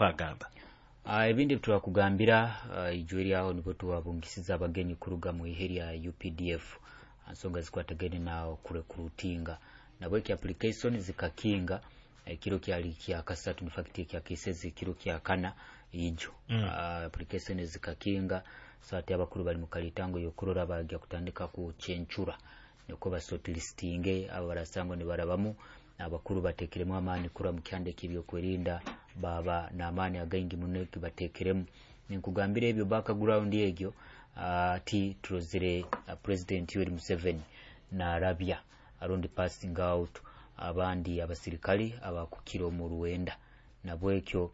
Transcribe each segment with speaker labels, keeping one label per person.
Speaker 1: kwagamba
Speaker 2: ebindi twakugambira ijweri aho nibo tuwabungisiza abagenyi kuruga mu iheri ya UPDF ansonga zikwatagene nawo kurekrutinga nabwe ki application zikakinga kiro kyali kya kasatu in fact kya cases kiro kya kana ijo application zikakinga sati abakuru bali mu kalitango yokurora bagya kutandika ku chenchura niko basotilistinge abarasango ne barabamu abakuru batekeremu amani kura mu kyande kibyo kwerinda baba na amani againgi muneki batekeremu ninkugambira ebyo background yegyo ati trozire President Yoweri Museveni na Arabia around passing out abandi abasirikali abakukiro mu Ruwenda nabwekyo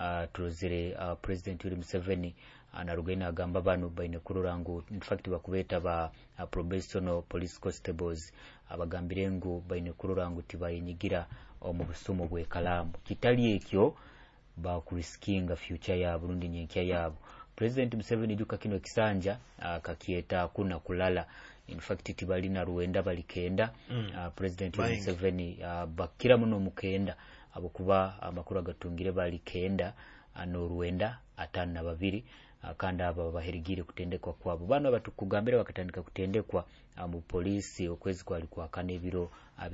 Speaker 2: trozire President Yoweri Museveni anarugena agamba bano baine kururangu in fact bakubeta ba probational police constables abagambirengu baine kururangu tibayinyigira mu busumo bwe kalamu kitali ekyo bakuriskinga future ya Burundi nyenkya yabo President Museveni juka kino kisanja kakieta kuna kulala in fact tibali na Ruwenda balikenda President Museveni bakira muno mukenda abokuba amakuru agatungire balikenda ano Ruwenda atana babiri kanda aba baherigire kutendekwa kwabo bano batukugambira bakatandika kutendekwa mu polisi okwezi kwali kwa kane biro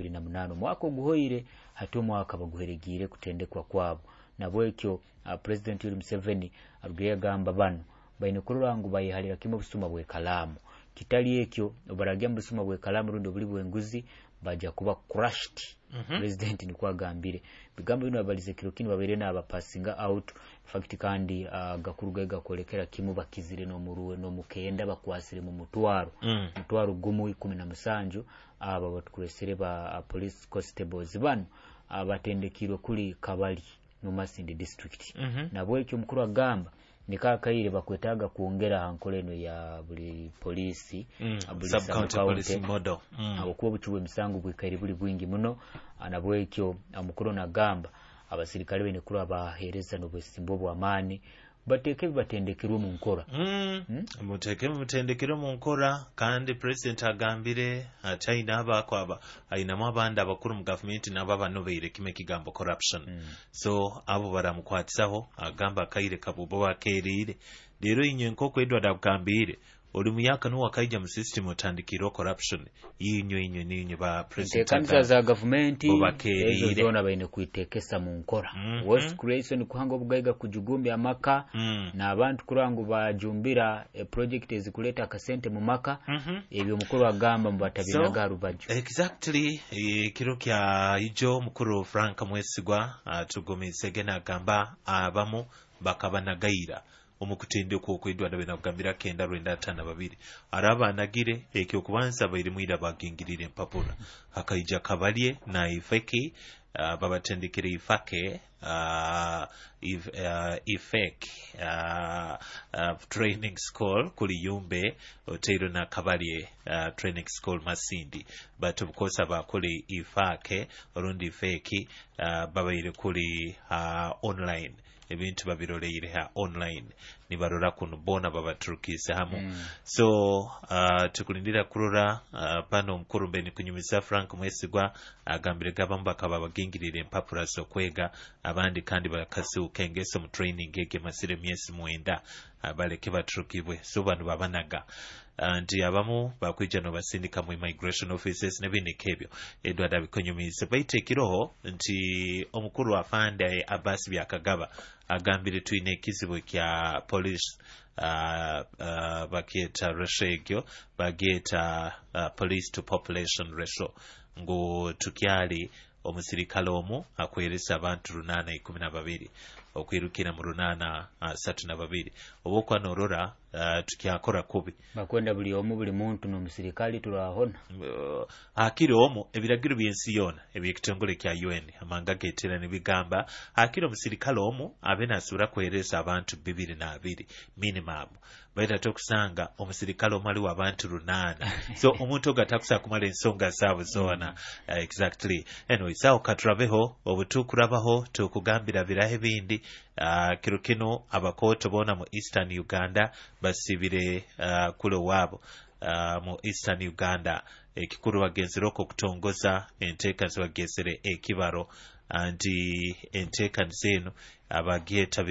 Speaker 2: 28 mwaka guhoire hatu mwaka baguherigire kutendekwa kwabo nabwekyo President Yoweri Museveni abwiye gamba bano baine kururangu bayihalira kimo busuma bwe kalamu kitali ekyo obaragya busuma bwe kalamu rundo buli bwenguzi baja kuba crushed President ni kwagambire bigambo bino abalize kiro kino babere na abapassinga out fact kandi gakuruga gakolekera kimu bakizire no muruwe no mukenda bakwasire mu mutwaro gumu 17 aba batukuresere ba police constables bano abatendekirwe kuli Kabali no Masindi district nabwekyo mukuru agamba nikakaire bakwetaga kuongera hankoleno ya buli polisi
Speaker 1: sub-county policing model
Speaker 2: abokuba buchuwe misango bwikaire buli bwingi muno anabwekyo amukuru nagamba abasirikale bene kuri abahereza no bwesimbo bw'amani bateke batendekirwe mu nkora
Speaker 1: mutendekirwe mu nkora kandi president agambire China abakwaba ayinamu abandi abakuru mu government nabo banobeire kime kigambo corruption so abo baramukwatisaho agamba kaire kabubo bakerire rero inyenko kwedwa dabugambire oli muyaka no wakaija mu system otandikiro corruption yinyo ba president
Speaker 2: kanza za government ezo zona baine kuitekesa mu nkora was creation kuhanga obugaiga kujugumbi amaka na abantu kurangu bajumbira project ezikuleta akasente mu maka ebyo mukuru agamba mubatabina garubaju
Speaker 1: exactly kiro kya ijo mukuru Frank Mwesigwa tugomise gena agamba abamu bakabanagaira omukutendeko okwedwa bena kugambira kenda rwenda atana babiri araba nagire ekyo kubanza bayiri muira bagingirire empapula akaija kabalye na ifeki babatendekere ifake training school kuli Yumbe Otero na Kabalye training school Masindi but of course abakuli ifake orundi ifeki babayire kuli online ebintu babiroleire ha online nibarora kuno bona babaturukise hamu so tukulindira kurora pano mkuru mbeni kunyumisa Frank Mwesigwa agambire gabamba kababagingirire empapura so kwega abandi kandi bakasi ukengeso mu training ege masire myesi mwenda baleke baturukibwe so bantu babanaga ndi abamu bakwijano basindika mu immigration offices nebindi kebyo Edward abikonyumize baitekiro nti omukuru afande Abbas byakagaba agambire tuine kizibu kya police bakieta ratio bageta police to population ratio ngo tukyali omusirikale omu akweresa abantu 812 okwirukira mu 832 obokwa norora tukyakora kubi
Speaker 2: bakwenda buli omu buli muntu no musirikali turahona
Speaker 1: akiri omu ebiragiro byensi yona ebyekitongole kya UN amanga getera nebigamba akiri omusirikale omu abena asura kweresa abantu 220 minimum baita tokusanga omusirikale omali wabantu 8 so omuntu ogatakusa kumala ensonga zaabwe zona exactly anyway sao katrabeho obutukurabaho tukugambira birahe bindi kiro kino abakoto bona mu Eastern Uganda basibire kule wabo mu Eastern Uganda ekikuru bagenzeroko kutongoza enteeka zibagezere ekibaro anti enteeka zino abageta